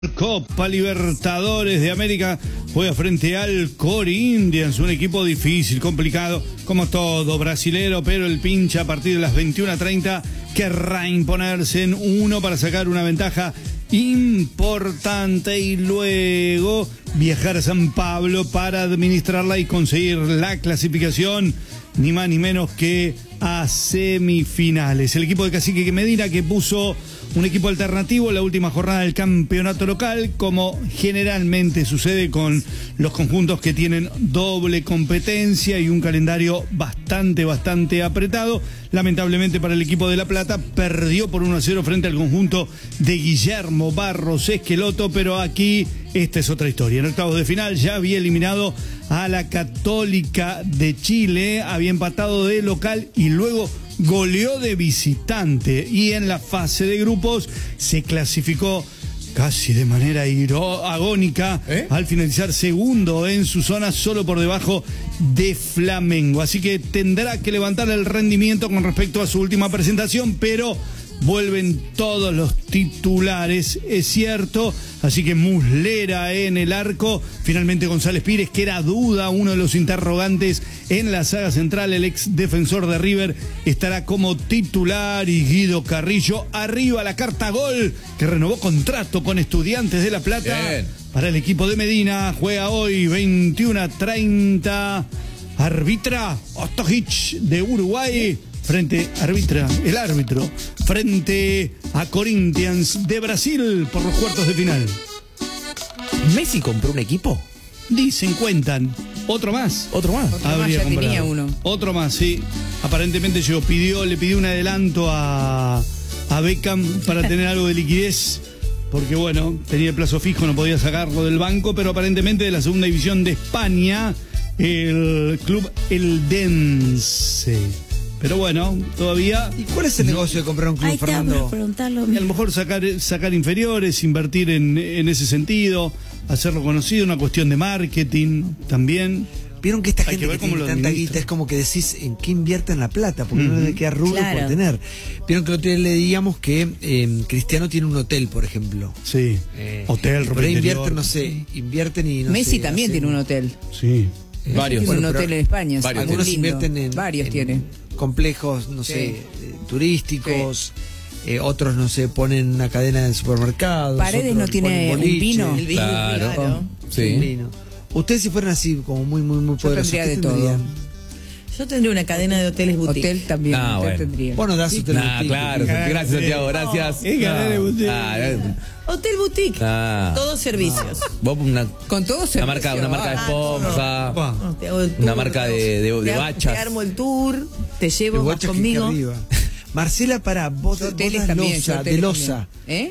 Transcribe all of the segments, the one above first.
Copa Libertadores de América juega frente al Corinthians, un equipo difícil, complicado, como todo brasilero, pero el pincha a partir de las 21:30 querrá imponerse en uno para sacar una ventaja importante y luego viajar a San Pablo para administrarla y conseguir la clasificación, ni más ni menos que a semifinales. El equipo de Cacique Medina, que puso un equipo alternativo en la última jornada del campeonato local, como generalmente sucede con los conjuntos que tienen doble competencia y un calendario bastante apretado. Lamentablemente para el equipo de La Plata, perdió por 1-0 frente al conjunto de Guillermo Barros Esqueloto, pero aquí esta es otra historia. En octavos de final ya había eliminado a la Católica de Chile, había empatado de local y luego goleó de visitante, y en la fase de grupos se clasificó casi de manera agónica al finalizar segundo en su zona, solo por debajo de Flamengo. Así que tendrá que levantar el rendimiento con respecto a su última presentación, pero vuelven todos los titulares, es cierto. Así que Muslera en el arco. Finalmente González Pires, que era duda, uno de los interrogantes en la saga central, el ex defensor de River, estará como titular. Y Guido Carrillo arriba, la carta gol, que renovó contrato con Estudiantes de La Plata. Bien. Para el equipo de Medina, juega hoy 21:30. Arbitra Ostojic de Uruguay. El árbitro, frente a Corinthians de Brasil por los cuartos de final. ¿Messi compró un equipo? Dicen, cuentan. ¿Otro más? ¿Otro más? Ya tenía uno. Otro más, sí. Aparentemente le pidió un adelanto a Beckham para tener algo de liquidez, porque bueno, tenía el plazo fijo, no podía sacarlo del banco, pero aparentemente de la segunda división de España, el club Eldense. Pero bueno, todavía... ¿Y cuál es el negocio de comprar un club, Fernando? A lo mejor sacar inferiores, invertir en ese sentido, hacerlo conocido, una cuestión de marketing también. Vieron que esta gente que tiene tanta guita es como que decís en qué invierten la plata, porque no le queda rubro por tener. Vieron que el otro día le digamos que Cristiano tiene un hotel, por ejemplo. Sí, hotel, pero invierten, no sé, invierten y no Messi sé, también tiene un hotel. Sí. Varios. Tiene un hotel en España. Algunos invierten en... Varios tienen. Complejos, no sé, turísticos. Otros, no sé, ponen una cadena de supermercados. Paredes no tiene un vino. El vino, claro. Sí. El vino. Ustedes, si fueran así, como muy poderosos, tendría de todo. Yo tendría una cadena de hoteles boutique. Hotel también, hotel tendría. Bueno, das hotel boutique. Claro, gracias, Santiago, gracias. Hotel boutique, todos servicios. Vos con todo una marca de esponja, una marca de bachas. Te armo el tour, te llevo más conmigo. Marcela, vos das loza.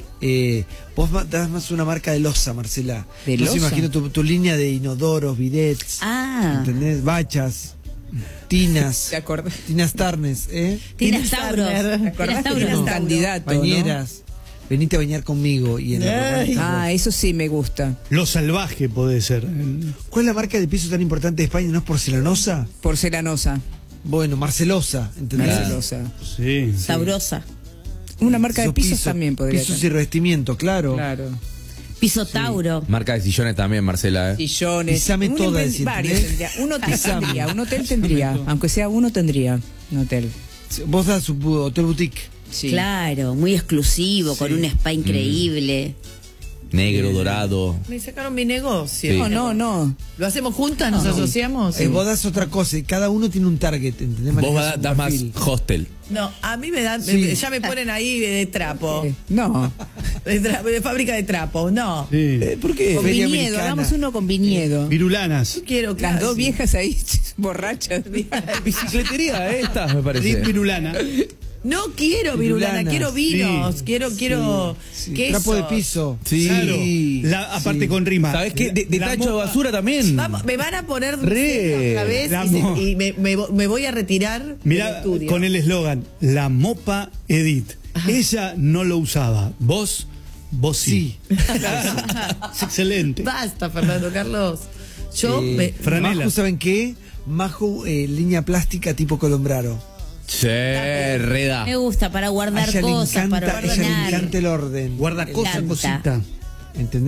Vos das más una marca de loza, Marcela. ¿De loza? Imagino tu línea de inodoros, bidets, ¿entendés? Bachas, tinas. ¿Te acordás? Tinas Tarnes, Tinas Tauros. ¿Te acordás que era un candidato, bañeras? ¿No? Venite a bañar conmigo. Y en eso sí me gusta. Lo salvaje puede ser. ¿Cuál es la marca de piso tan importante de España? ¿No es Porcelanosa? Porcelanosa. Bueno, Marcelosa, ¿entendés? Marcelosa. Sí. Sabrosa. Una marca de pisos también podría Pisos ser. y revestimiento, claro. Piso Tauro. Marca de sillones también, Marcela. Sillones. Pisame toda, varios tendría. Un hotel tendría. Aunque sea uno, tendría un hotel. Vos das su hotel boutique. Sí. Claro, muy exclusivo, con un spa increíble. Negro, dorado. Me sacaron mi negocio. Sí. No. ¿Lo hacemos juntas? ¿Nos asociamos? Vos das otra cosa y cada uno tiene un target, ¿entendés? Vos das más hostel. No, a mí me dan, ya me ponen ahí de trapo. No. De fábrica de trapos, no. Sí. ¿Por qué? Con Feria viñedo, americana. hagamos uno con viñedo. Virulanas. Yo quiero Las dos viejas ahí, borrachas. Bicicletería estas, me parece. Virulana. No quiero virulana, quiero vinos, sí. quiero queso. Trapo de piso. Sí. Claro. Aparte con rima. ¿Sabés qué? De tacho de basura también. Me van a poner Re. otra vez y me voy a retirar. Mirá, con el eslogan, la mopa Edith. Ella no lo usaba. Vos sí. Es excelente. Basta, Fernando Carlos. Yo franela. Majo, ¿saben qué? Majo, línea plástica tipo Colombraro. Sí, reda. Me gusta para guardar cosas, para a ella le ordenar. encanta el orden. Guarda cosas, cosita. ¿entendés?